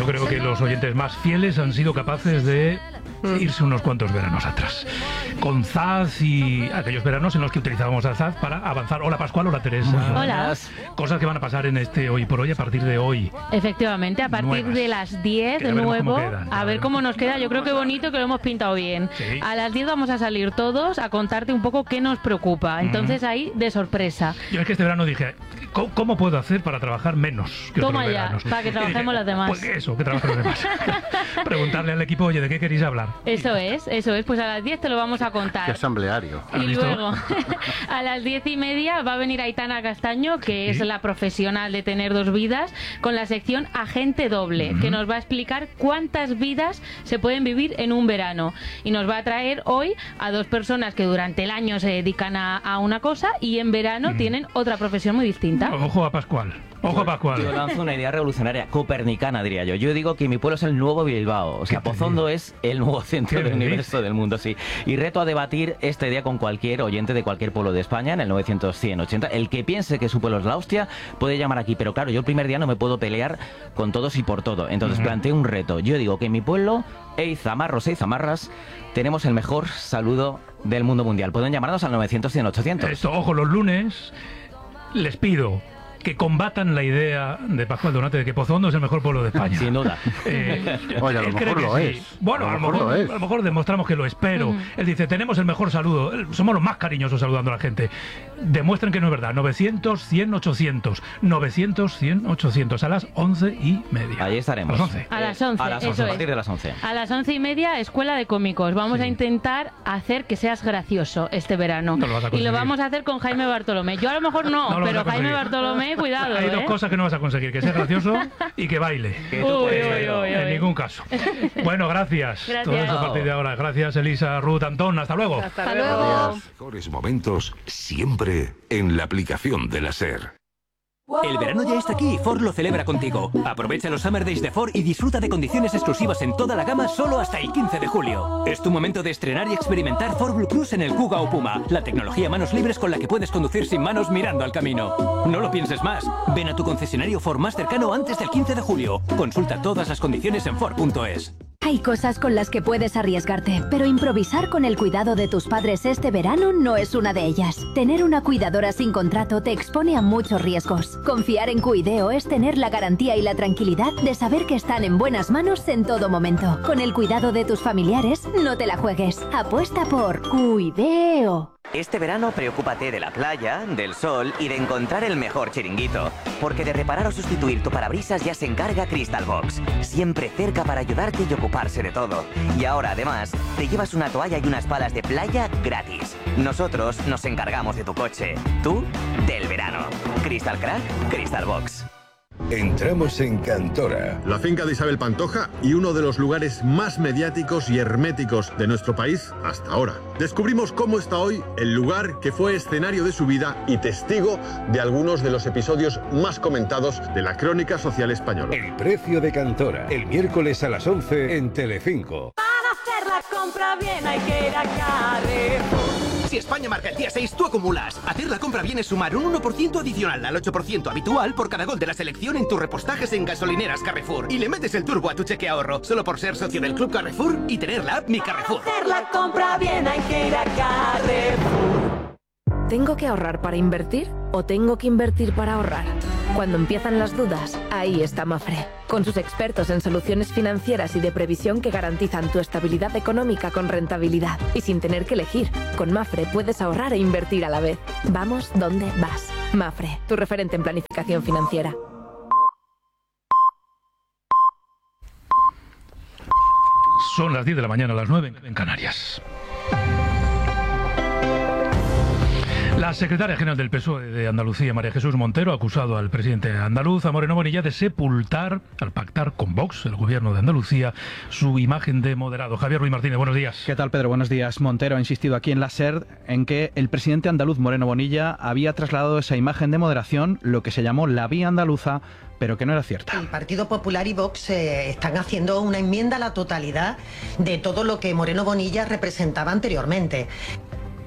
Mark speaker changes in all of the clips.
Speaker 1: Yo creo que los oyentes más fieles han sido capaces de irse unos cuantos veranos atrás. Con Zaz y aquellos veranos en los que utilizábamos a Zaz para avanzar. Hola Pascual, hola Teresa.
Speaker 2: Hola.
Speaker 1: Cosas que van a pasar en este Hoy por Hoy a partir de hoy.
Speaker 2: Efectivamente, a partir
Speaker 1: Nuevas.
Speaker 2: de las 10 de nuevo, a ver cómo nos queda. Yo creo que bonito, que lo hemos pintado bien.
Speaker 1: Sí.
Speaker 2: A las 10 vamos a salir todos a contarte un poco qué nos preocupa. Entonces ahí, de sorpresa.
Speaker 1: Yo es que este verano dije, ¿cómo puedo hacer para trabajar menos que
Speaker 2: Toma
Speaker 1: otros
Speaker 2: ya,
Speaker 1: veranos?
Speaker 2: para que
Speaker 1: Y
Speaker 2: trabajemos los demás.
Speaker 1: Pues eso, que trabajen los demás. Preguntarle al equipo, oye, ¿de qué queréis hablar?
Speaker 2: Eso es. Pues a las 10 te lo vamos a contar.
Speaker 3: Qué asambleario.
Speaker 2: Y
Speaker 1: ¿Has visto?
Speaker 2: luego, a las 10:30 va a venir Aitana Castaño, que es la profesional de tener dos vidas, con la sección Agente Doble, que nos va a explicar cuántas vidas se pueden vivir en un verano. Y nos va a traer hoy a dos personas que durante el año se dedican a una cosa y en verano tienen otra profesión muy distinta.
Speaker 1: Ojo a Pascual. Ojo a Pascual.
Speaker 4: Yo lanzo una idea revolucionaria, copernicana diría yo. Yo digo que mi pueblo es el nuevo Bilbao. O sea, Pozondo es el nuevo centro del universo del mundo, sí. Y reto a debatir esta idea con cualquier oyente de cualquier pueblo de España en el 900-100-80. El que piense que su pueblo es la hostia puede llamar aquí. Pero claro, yo el primer día no me puedo pelear con todos y por todo. Entonces planteo un reto. Yo digo que en mi pueblo, zamarros y zamarras, tenemos el mejor saludo del mundo mundial. Pueden llamarnos al 900-100-800.
Speaker 1: Esto, ojo, los lunes les pido que combatan la idea de Pascual Donate de que Pozondo es el mejor pueblo de España.
Speaker 4: Sin duda.
Speaker 3: Oye, a lo
Speaker 1: él cree
Speaker 3: mejor
Speaker 1: que
Speaker 3: lo
Speaker 1: sí.
Speaker 3: es.
Speaker 1: Bueno, a lo mejor demostramos que lo es, pero él dice, tenemos el mejor saludo, somos los más cariñosos saludando a la gente. Demuestren que no es verdad. 900-100-800. 900-100-800 a las 11:30.
Speaker 4: Ahí estaremos.
Speaker 1: A las 11.
Speaker 2: A las 11,
Speaker 4: A las 11,
Speaker 2: eso
Speaker 4: a partir
Speaker 2: es.
Speaker 4: de las 11.
Speaker 2: A las 11:30, Escuela de Cómicos. Vamos a intentar hacer que seas gracioso este verano.
Speaker 1: No lo vas a
Speaker 2: Y lo
Speaker 1: conseguir.
Speaker 2: vamos a hacer con Jaime Bartolomé. Yo a lo mejor no,
Speaker 1: No lo vas
Speaker 2: pero
Speaker 1: a conseguir.
Speaker 2: Jaime Bartolomé, cuidado.
Speaker 1: Hay dos cosas que no vas a conseguir, que sea gracioso y que baile. En ningún caso. Bueno, gracias.
Speaker 2: Gracias.
Speaker 1: Todo eso a partir de ahora. Gracias, Elisa, Ruth, Antón. Hasta luego.
Speaker 2: Hasta luego.
Speaker 3: Adiós.
Speaker 5: Mejores momentos siempre en la aplicación de la SER.
Speaker 6: El verano ya está aquí y Ford lo celebra contigo. Aprovecha los Summer Days de Ford y disfruta de condiciones exclusivas en toda la gama solo hasta el 15 de julio. Es tu momento de estrenar y experimentar Ford Blue Cruise en el Kuga o Puma, la tecnología manos libres con la que puedes conducir sin manos mirando al camino. No lo pienses más. Ven a tu concesionario Ford más cercano antes del 15 de julio. Consulta todas las condiciones en Ford.es.
Speaker 7: Hay cosas con las que puedes arriesgarte, pero improvisar con el cuidado de tus padres este verano no es una de ellas. Tener una cuidadora sin contrato te expone a muchos riesgos. Confiar en Cuideo es tener la garantía y la tranquilidad de saber que están en buenas manos en todo momento. Con el cuidado de tus familiares, no te la juegues. Apuesta por Cuideo.
Speaker 8: Este verano preocúpate de la playa, del sol y de encontrar el mejor chiringuito. Porque de reparar o sustituir tu parabrisas ya se encarga Crystal Box. Siempre cerca para ayudarte y ocuparse de todo. Y ahora además te llevas una toalla y unas palas de playa gratis. Nosotros nos encargamos de tu coche. Tú, del verano. Crystal Crack, Crystal Box.
Speaker 5: Entramos en Cantora.
Speaker 9: La finca de Isabel Pantoja y uno de los lugares más mediáticos y herméticos de nuestro país hasta ahora. Descubrimos cómo está hoy el lugar que fue escenario de su vida y testigo de algunos de los episodios más comentados de la crónica social española.
Speaker 5: El precio de Cantora. El miércoles a las 11 en Telecinco.
Speaker 10: Para hacer la compra bien hay que ir a Carrefour.
Speaker 6: Si España marca el día 6, tú acumulas. Hacer la compra bien es sumar un 1% adicional al 8% habitual por cada gol de la selección en tus repostajes en gasolineras Carrefour. Y le metes el turbo a tu cheque ahorro, solo por ser socio del Club Carrefour y tener la app Mi Carrefour.
Speaker 10: Para hacer la compra bien hay que ir a Carrefour.
Speaker 11: ¿Tengo que ahorrar para invertir o tengo que invertir para ahorrar? Cuando empiezan las dudas, ahí está Mafre, con sus expertos en soluciones financieras y de previsión que garantizan tu estabilidad económica con rentabilidad y sin tener que elegir. Con Mafre puedes ahorrar e invertir a la vez. Vamos donde vas. Mafre, tu referente en planificación financiera.
Speaker 1: Son las 10 de la mañana, las 9 en Canarias. La secretaria general del PSOE de Andalucía, María Jesús Montero, ha acusado al presidente andaluz, a Moreno Bonilla, de sepultar, al pactar con Vox, el gobierno de Andalucía, su imagen de moderado. Javier Ruiz Martínez, buenos días.
Speaker 12: ¿Qué tal, Pedro? Buenos días. Montero ha insistido aquí en la SER en que el presidente andaluz, Moreno Bonilla, había trasladado esa imagen de moderación, lo que se llamó la vía andaluza, pero que no era cierta.
Speaker 13: El Partido Popular y Vox están haciendo una enmienda a la totalidad de todo lo que Moreno Bonilla representaba anteriormente.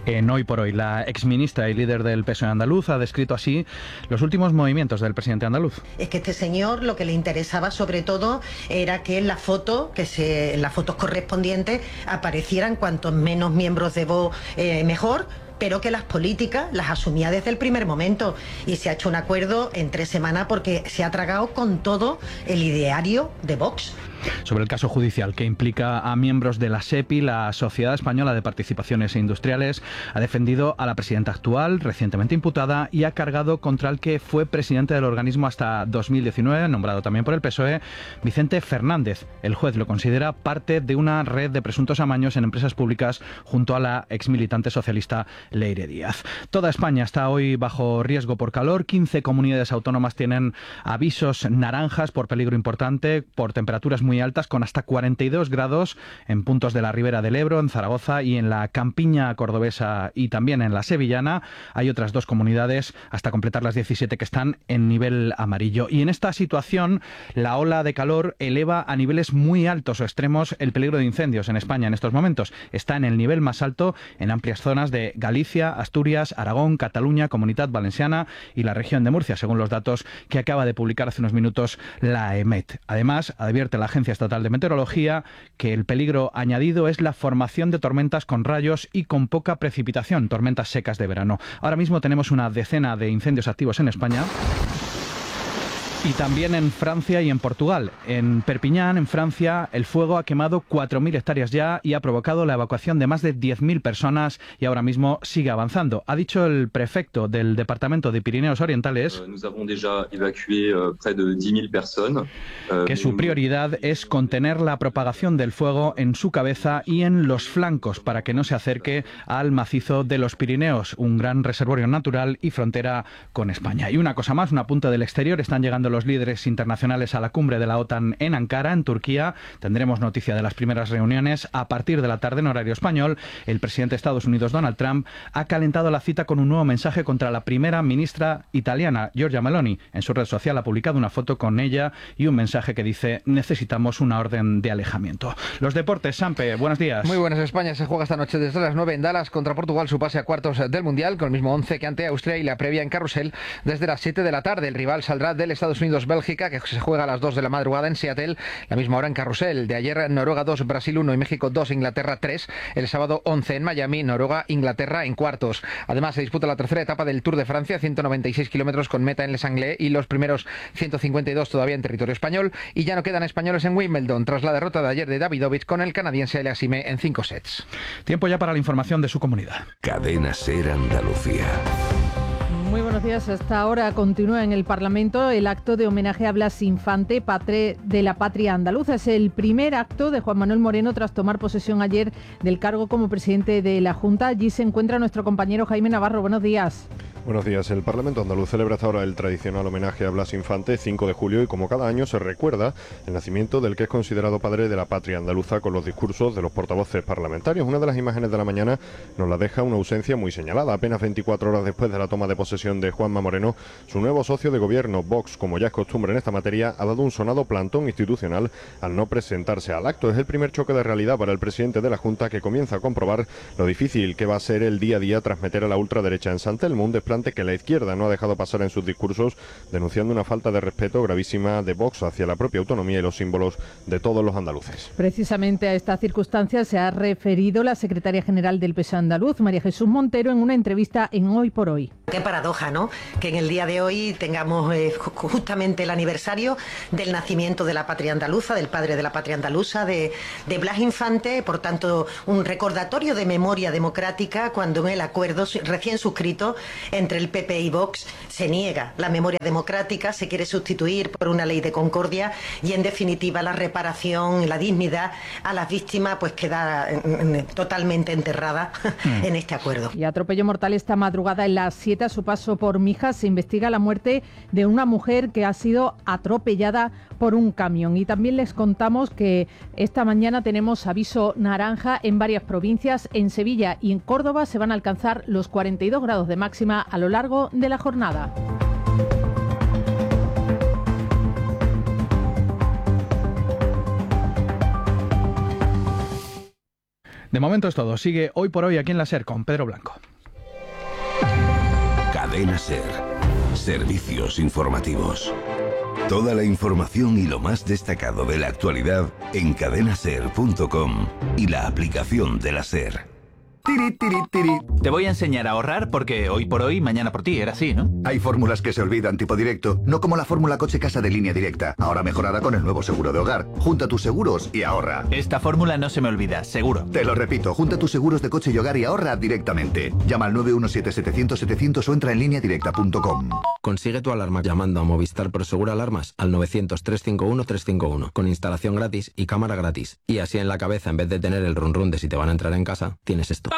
Speaker 12: En Hoy por Hoy, la exministra y líder del PSOE andaluz ha descrito así los últimos movimientos del presidente andaluz.
Speaker 13: Es que este señor lo que le interesaba sobre todo era que en la foto, en las fotos correspondientes aparecieran cuantos menos miembros de Vox mejor, pero que las políticas las asumía desde el primer momento, y se ha hecho un acuerdo en 3 semanas porque se ha tragado con todo el ideario de Vox.
Speaker 12: Sobre el caso judicial que implica a miembros de la SEPI, la Sociedad Española de Participaciones Industriales ha defendido a la presidenta actual, recientemente imputada, y ha cargado contra el que fue presidente del organismo hasta 2019, nombrado también por el PSOE, Vicente Fernández. El juez lo considera parte de una red de presuntos amaños en empresas públicas junto a la exmilitante socialista Leire Díaz. Toda España está hoy bajo riesgo por calor. 15 comunidades autónomas tienen avisos naranjas por peligro importante, por temperaturas muy altas, con hasta 42 grados en puntos de la Ribera del Ebro, en Zaragoza y en la campiña cordobesa y también en la sevillana. Hay otras 2 comunidades, hasta completar las 17, que están en nivel amarillo. Y en esta situación, la ola de calor eleva a niveles muy altos o extremos el peligro de incendios en España en estos momentos. Está en el nivel más alto en amplias zonas de Galicia, Asturias, Aragón, Cataluña, Comunidad Valenciana y la región de Murcia, según los datos que acaba de publicar hace unos minutos la EMET. Además, advierte la Agencia Estatal de Meteorología que el peligro añadido es la formación de tormentas con rayos y con poca precipitación, tormentas secas de verano. Ahora mismo tenemos una decena de incendios activos en España. Y también en Francia y en Portugal. En Perpiñán, en Francia, el fuego ha quemado 4.000 hectáreas ya y ha provocado la evacuación de más de 10.000 personas y ahora mismo sigue avanzando. Ha dicho el prefecto del departamento de Pirineos Orientales que su prioridad es contener la propagación del fuego en su cabeza y en los flancos para que no se acerque al macizo de los Pirineos, un gran reservorio natural y frontera con España. Y una cosa más, un apunte del exterior: están llegando los líderes internacionales a la cumbre de la OTAN en Ankara, en Turquía. Tendremos noticia de las primeras reuniones a partir de la tarde en horario español. El presidente de Estados Unidos, Donald Trump, ha calentado la cita con un nuevo mensaje contra la primera ministra italiana, Giorgia Meloni. En su red social ha publicado una foto con ella y un mensaje que dice: necesitamos una orden de alejamiento. Los deportes, Sampe, buenos días.
Speaker 14: Muy buenas. España se juega esta noche desde las 9 en Dallas contra Portugal su pase a cuartos del Mundial, con el mismo 11 que ante Austria, y la previa en Carrusel desde las 7 de la tarde. El rival saldrá del Estados Unidos-Bélgica, que se juega a las 2 de la madrugada en Seattle, la misma hora en Carrusel. De ayer, Noruega 2, Brasil 1 y México 2, Inglaterra 3. El sábado 11 en Miami, Noruega-Inglaterra en cuartos. Además, se disputa la tercera etapa del Tour de Francia, 196 kilómetros con meta en Les Anglais y los primeros 152 todavía en territorio español. Y ya no quedan españoles en Wimbledon tras la derrota de ayer de Davidovich con el canadiense Aliassime en 5 sets.
Speaker 12: Tiempo ya para la información de su comunidad.
Speaker 5: Cadena SER Andalucía.
Speaker 15: Muy buenos días. Hasta ahora continúa en el Parlamento el acto de homenaje a Blas Infante, padre de la patria andaluza. Es el primer acto de Juan Manuel Moreno tras tomar posesión ayer del cargo como presidente de la Junta. Allí se encuentra nuestro compañero Jaime Navarro. Buenos días.
Speaker 16: Buenos días. El Parlamento andaluz celebra hasta ahora el tradicional homenaje a Blas Infante, 5 de julio, y como cada año se recuerda el nacimiento del que es considerado padre de la patria andaluza con los discursos de los portavoces parlamentarios. Una de las imágenes de la mañana nos la deja una ausencia muy señalada. Apenas 24 horas después de la toma de posesión de Juanma Moreno, su nuevo socio de gobierno, Vox, como ya es costumbre en esta materia, ha dado un sonado plantón institucional al no presentarse al acto. Es el primer choque de realidad para el presidente de la Junta, que comienza a comprobar lo difícil que va a ser el día a día tras meter a la ultraderecha en San Telmo, un desplante que la izquierda no ha dejado pasar en sus discursos, denunciando una falta de respeto gravísima de Vox hacia la propia autonomía y los símbolos de todos los andaluces.
Speaker 15: Precisamente a esta circunstancia se ha referido la secretaria general del PSOE andaluz, María Jesús Montero, en una entrevista en Hoy por Hoy.
Speaker 13: Qué paradoja, ¿no? Que en el día de hoy tengamos justamente el aniversario del nacimiento de la patria andaluza, del padre de la patria andaluza, de Blas Infante, por tanto un recordatorio de memoria democrática, cuando en el acuerdo recién suscrito entre el PP y Vox se niega la memoria democrática, se quiere sustituir por una ley de concordia y en definitiva la reparación y la dignidad a las víctimas pues queda totalmente enterrada en este acuerdo.
Speaker 15: Y atropello mortal esta madrugada en las 7 a su paso por Mijas. Se investiga la muerte de una mujer que ha sido atropellada por un camión. Y también les contamos que esta mañana tenemos aviso naranja en varias provincias. En Sevilla y en Córdoba se van a alcanzar los 42 grados de máxima a lo largo de la jornada.
Speaker 12: De momento es todo. Sigue Hoy por Hoy aquí en la SER con Pedro Blanco.
Speaker 5: Cadena SER. Servicios informativos. Toda la información y lo más destacado de la actualidad en cadenaser.com y la aplicación de la SER.
Speaker 17: Te voy a enseñar a ahorrar porque hoy por hoy, mañana por ti, era así, ¿no?
Speaker 18: Hay fórmulas que se olvidan tipo directo, no como la fórmula coche-casa de Línea Directa, ahora mejorada con el nuevo seguro de hogar. Junta tus seguros y ahorra.
Speaker 17: Esta fórmula no se me olvida, seguro.
Speaker 18: Te lo repito, junta tus seguros de coche y hogar y ahorra directamente. Llama al 917-700-700 o entra en lineadirecta.com.
Speaker 19: Consigue tu alarma llamando a Movistar Prosegur Alarmas al 900-351-351 con instalación gratis y cámara gratis. Y así en la cabeza, en vez de tener el run run de si te van a entrar en casa, tienes esto.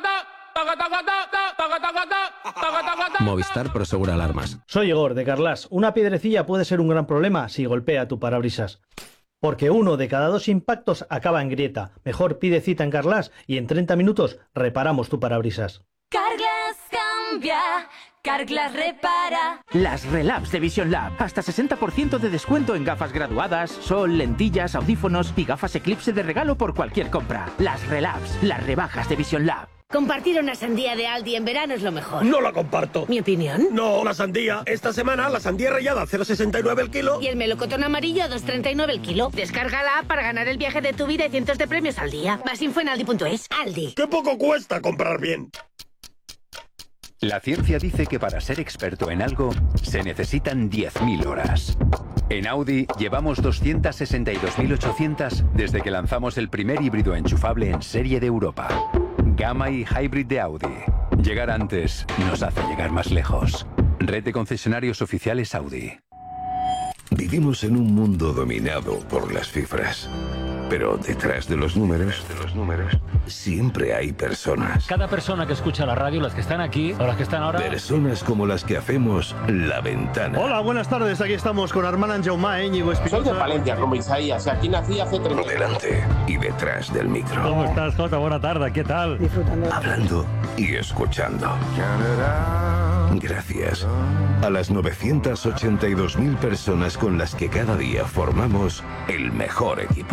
Speaker 19: Movistar Prosegur Alarmas.
Speaker 20: Soy Igor, de Carlas. Una piedrecilla puede ser un gran problema si golpea tu parabrisas. Porque 1 de cada 2 impactos acaba en grieta. Mejor pide cita en Carlas y en 30 minutos reparamos tu parabrisas.
Speaker 10: Carglass cambia, Carglass repara.
Speaker 21: Las Relabs de Vision Lab. Hasta 60% de descuento en gafas graduadas, sol, lentillas, audífonos y gafas Eclipse de regalo por cualquier compra. Las Relabs, las rebajas de Vision Lab.
Speaker 22: Compartir una sandía de Aldi en verano es lo mejor.
Speaker 23: No la comparto.
Speaker 22: ¿Mi opinión?
Speaker 23: No, la sandía. Esta semana la sandía rallada a 0,69 el kilo.
Speaker 22: Y el melocotón amarillo a 2,39 el kilo. Descarga la app para ganar el viaje de tu vida y cientos de premios al día. Más info en aldi.es. Aldi.
Speaker 23: ¡Qué poco cuesta comprar bien!
Speaker 24: La ciencia dice que para ser experto en algo se necesitan 10.000 horas. En Audi llevamos 262.800 desde que lanzamos el primer híbrido enchufable en serie de Europa. Gamma y Hybrid de Audi. Llegar antes nos hace llegar más lejos. Red de concesionarios oficiales Audi.
Speaker 5: Vivimos en un mundo dominado por las cifras. Pero detrás de los números, siempre hay personas.
Speaker 25: Cada persona que escucha la radio, las que están aquí o las que están ahora...
Speaker 5: Personas como las que hacemos La Ventana.
Speaker 26: Hola, buenas tardes. Aquí estamos con Armand Anjaumá, Íñigo Espinosa.
Speaker 27: Soy de Palencia, como Isaías. Aquí nací hace 30 años.
Speaker 5: Delante y detrás del micro.
Speaker 26: ¿Cómo estás, Jota? Buena tarde. ¿Qué tal?
Speaker 27: Disfrutando.
Speaker 5: Hablando y escuchando. Gracias a las 982.000 personas con las que cada día formamos el mejor equipo.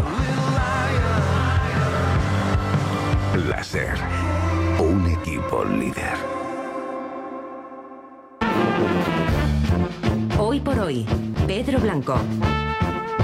Speaker 5: La SER, un equipo líder.
Speaker 28: Hoy por hoy, Pedro Blanco.